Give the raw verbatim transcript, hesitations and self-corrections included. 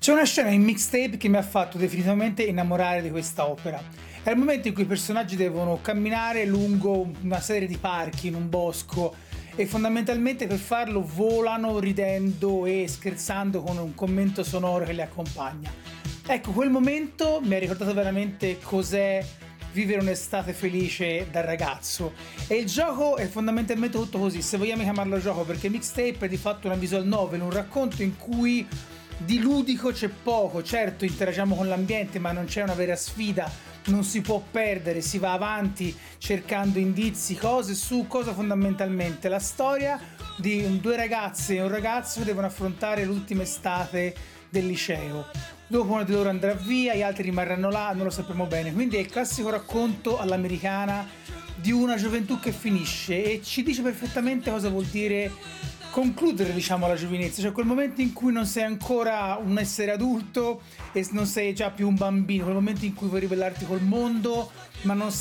C'è una scena in Mixtape che mi ha fatto definitivamente innamorare di questa opera. È il momento in cui i personaggi devono camminare lungo una serie di parchi in un bosco e fondamentalmente per farlo volano ridendo e scherzando con un commento sonoro che li accompagna. Ecco, quel momento mi ha ricordato veramente cos'è vivere un'estate felice da ragazzo. E il gioco è fondamentalmente tutto così, se vogliamo chiamarlo gioco, perché Mixtape è di fatto una visual novel, un racconto in cui di ludico c'è poco. Certo, interagiamo con l'ambiente, ma non c'è una vera sfida, non si può perdere, si va avanti cercando indizi, cose su cosa fondamentalmente la storia di due ragazze e un ragazzo che devono affrontare l'ultima estate del liceo. Dopo uno di loro andrà via, gli altri rimarranno là, non lo sappiamo bene. Quindi è il classico racconto all'americana di una gioventù che finisce e ci dice perfettamente cosa vuol dire concludere, diciamo, la giovinezza, cioè quel momento in cui non sei ancora un essere adulto e non sei già più un bambino, quel momento in cui vuoi ribellarti col mondo, ma non